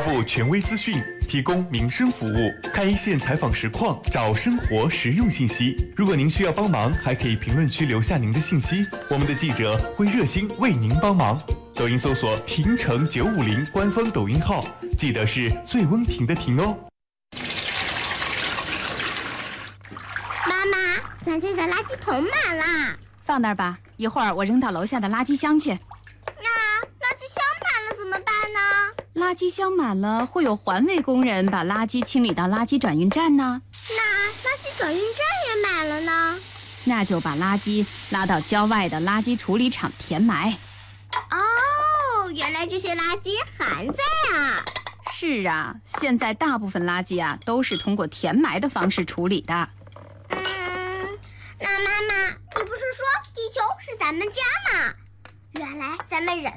布权威资讯，提供民生服务，看一线采访实况，找生活实用信息。如果您需要帮忙，还可以评论区留下您的信息，我们的记者会热心为您帮忙。抖音搜索婷城950官方抖音号，记得是醉翁亭的亭哦。 妈妈，咱家的垃圾桶满了， 放那儿吧，一会儿我扔到楼下的垃圾箱去。 那垃圾箱满了怎么办呢？ 垃圾箱满了，会有环卫工人把垃圾清理到垃圾转运站呢。 那垃圾转运站也满了呢？ 那就把垃圾拉到郊外的垃圾处理厂填埋。 哦，原来这些垃圾还在啊！ 是啊，现在大部分垃圾啊都是通过填埋的方式处理的。 那妈妈，你不是说地球是咱们家吗？原来咱们人